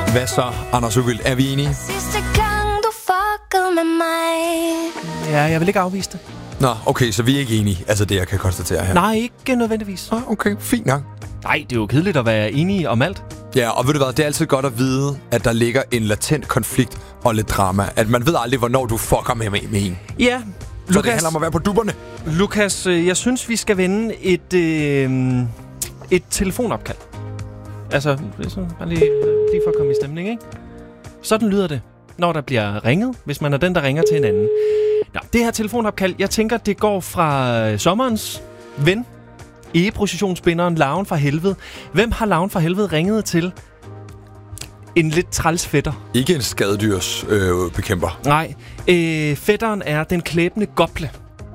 Hvad så, Anders Ugilt? Er vi enige? Sidste gang du fuckede med mig. Ja, jeg vil ikke afvise det. Nå, okay, så vi er ikke enige. Altså det, jeg kan konstatere her. Nej, ikke nødvendigvis. Okay, fint nok. Nej, det er jo kedeligt at være enige om alt. Ja, og ved du hvad, det er altid godt at vide, at der ligger en latent konflikt og lidt drama. At man ved aldrig, hvornår du fucker med en. Ja, Så Lukas, det handler om at være på dupperne. Lukas, jeg synes, vi skal vende et telefonopkald. Altså, bare lige for at komme i stemning, ikke? Sådan lyder det, når der bliver ringet, hvis man er den, der ringer til en anden. Nå, det her telefonopkald, jeg tænker, det går fra sommerens ven, egeprocessionsbinderen Larven fra Helvede. Hvem har Larven fra Helvede ringet til? En lidt træls fætter. Ikke en skadedyrs bekæmper. Nej, fætteren er den klæbende goble.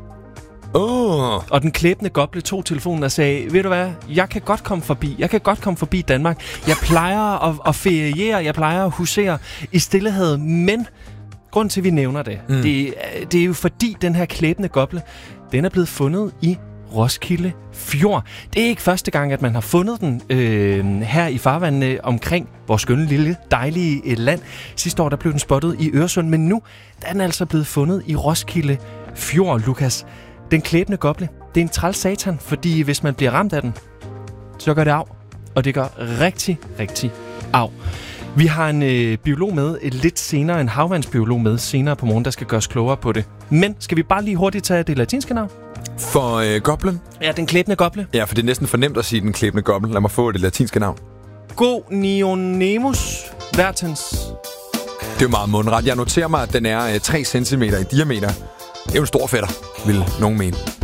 Og den klæbende goble tog telefonen og sagde, ved du hvad, jeg kan godt komme forbi Danmark. Jeg plejer at feriere, jeg plejer at husere i Stillehavet, men grunden til, at vi nævner det, det er jo fordi, den her klæbende goble, den er blevet fundet i Roskilde Fjord. Det er ikke første gang, at man har fundet den her i farvandene omkring vores skønne lille, dejlige land. Sidste år, der blev den spottet i Øresund, men nu der er den altså blevet fundet i Roskilde Fjord, Lukas. Den klæbende goble, det er en træls satan, fordi hvis man bliver ramt af den, så gør det af. Og det gør rigtig, rigtig af. Vi har en biolog med lidt senere, en havvandsbiolog med senere på morgen, der skal gøre os klogere på det. Men skal vi bare lige hurtigt tage det latinske navn? For goblen? Ja, den klæbende goble. Ja, for det er næsten fornemt at sige den klæbende goble. Lad mig få det latinske navn. Gonionemus vertens. Det er jo meget mundret. Jeg noterer mig, at den er 3 cm i diameter. Det er jo en stor fætter, vil nogen mene.